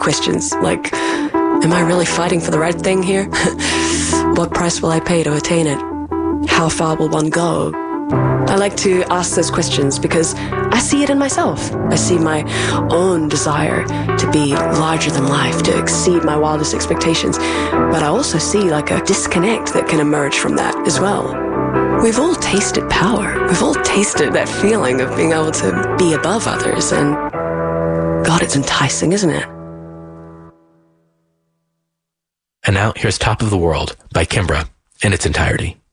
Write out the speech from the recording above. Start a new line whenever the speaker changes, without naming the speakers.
questions like, am I really fighting for the right thing here? What price will I pay to attain it? How far will one go? I like to ask those questions because I see it in myself. I see my own desire to be larger than life, to exceed my wildest expectations. But I also see like a disconnect that can emerge from that as well. We've all tasted power. We've all tasted that feeling of being able to be above others. And God, it's enticing, isn't it?
And now here's Top of the World by Kimbra in its entirety.